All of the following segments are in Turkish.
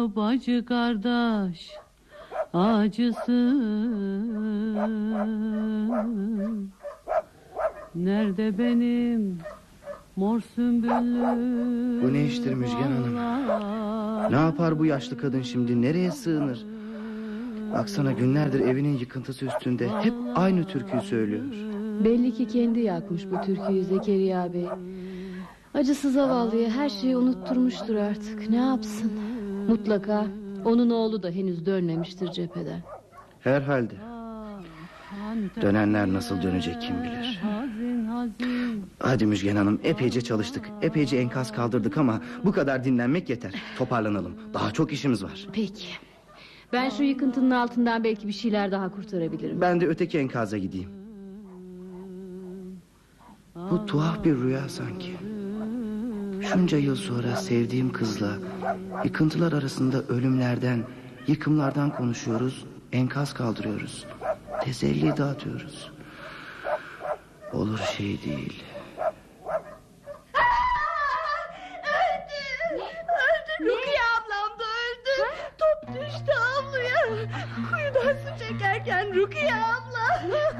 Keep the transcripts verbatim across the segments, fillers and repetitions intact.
bacı kardeş acısı. Nerede benim mor sümbüllü? Bu ne iştir Müjgan Hanım? Ne yapar bu yaşlı kadın şimdi? Nereye sığınır? Baksana, günlerdir evinin yıkıntısı üstünde hep aynı türküyü söylüyor. Belli ki kendi yakmış bu türküyü Zekeriya Bey. Acısı zavallıya her şeyi unutturmuştur artık. Ne yapsın? Mutlaka onun oğlu da henüz dönmemiştir cepheden. Herhalde. Dönenler nasıl dönecek kim bilir. Hadi Müjgan Hanım, epeyce çalıştık, epeyce enkaz kaldırdık ama bu kadar dinlenmek yeter. Toparlanalım, daha çok işimiz var. Peki. Ben şu yıkıntının altından belki bir şeyler daha kurtarabilirim. Ben de öteki enkaza gideyim. Bu tuhaf bir rüya sanki. Şunca yıl sonra sevdiğim kızla yıkıntılar arasında ölümlerden, yıkımlardan konuşuyoruz, enkaz kaldırıyoruz, teselli dağıtıyoruz. Olur şey değil. Öldü. Öldü. Rukiye ablam da öldü. Top düştü avluya. Kuyudan su çekerken Rukiye abla.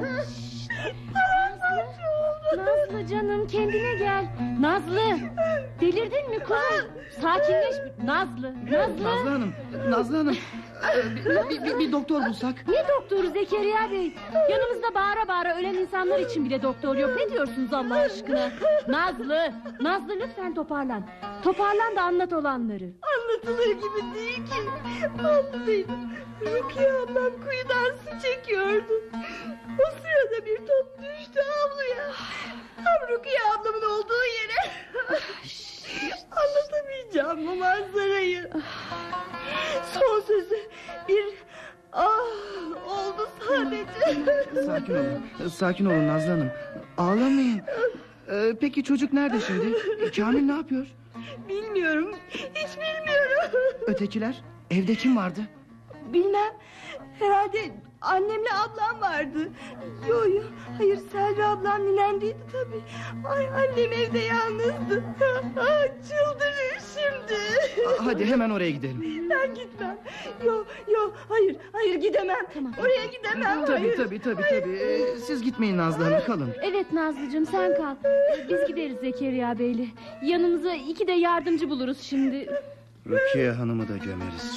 Nazlı canım, kendine gel. Nazlı, delirdin mi kuzum? Sakinleş. Nazlı, Nazlı. Nazlı Hanım, Nazlı Hanım, bir, bir, bir, bir doktor bulsak. Ne doktoru Zekeriya Bey? Yanımızda bağıra bağıra ölen insanlar için bile doktor yok. Ne diyorsunuz Allah aşkına? Nazlı, Nazlı lütfen toparlan. Toparlan da anlat olanları. Anlatılır gibi değil ki. Vallahi Rukiye ablam kuyudan su çekiyordu. O sırada bir top düştü avluya. Tam Rukiye ablamın olduğu yere. Anlatamayacağım bu manzarayı. Son sözü bir ah oldu sadece. Sakin olun, sakin olun Nazlı Hanım. Ağlamayın. Ee, peki çocuk nerede şimdi? Kamil ne yapıyor? Bilmiyorum, hiç bilmiyorum. Ötekiler? Evde kim vardı? Bilmem. Herhalde annemle ablam vardı. Yo yo, hayır Selvi ablam ninemdeydi tabii. Ay annem evde yalnızdı. Çıldırır şimdi. Hadi hemen oraya gidelim. Ben gitmem. Yo yo, hayır hayır gidemem. Tamam. Oraya gidemem. Tabii hayır. tabii tabii tabii. Ee, Siz gitmeyin Nazlı Hanım, kalın. Evet Nazlıcığım, sen kal. Biz gideriz Zekeriya Bey'le. Yanımıza iki de yardımcı buluruz şimdi. Rukiye Hanım'ı da gömeriz.